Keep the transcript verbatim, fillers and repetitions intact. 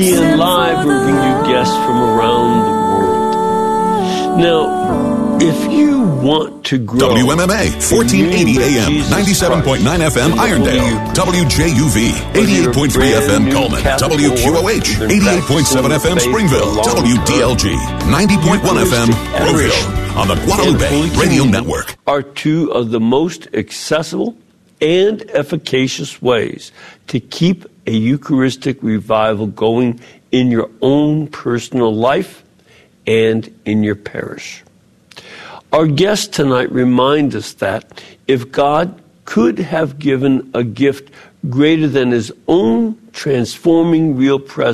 And live, we're bringing you guests from around the world. Now, if you want to grow... W M M A, fourteen eighty A M, ninety-seven point nine F M, Irondale. W J U V, eighty-eight point three F M, Coleman. W Q O H, eighty-eight point seven F M, Springville. W D L G, ninety point one F M, Greenville. On the Guadalupe Radio Network. Are two of the most accessible and efficacious ways to keep a Eucharistic revival going in your own personal life and in your parish. Our guests tonight remind us that if God could have given a gift greater than his own transforming real presence,